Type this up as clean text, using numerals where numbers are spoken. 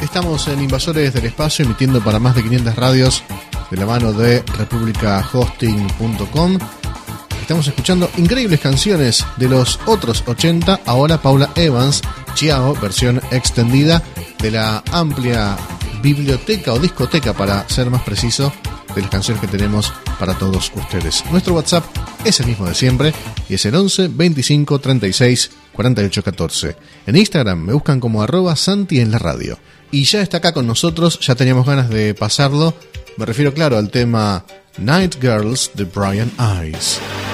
Estamos en Invasores del Espacio, emitiendo para más de 500 radios de la mano de republicahosting.com. Estamos escuchando increíbles canciones de los otros 80. Ahora Paula Evans, Chiao, versión extendida de la amplia biblioteca o discoteca, para ser más preciso, de las canciones que tenemos para todos ustedes. Nuestro WhatsApp es el mismo de siempre y es el 11 25 36 48 14. En Instagram me buscan como @Santi en la radio. Y ya está acá con nosotros, ya teníamos ganas de pasarlo. Me refiero, claro, al tema Night Girls de Brian Ice.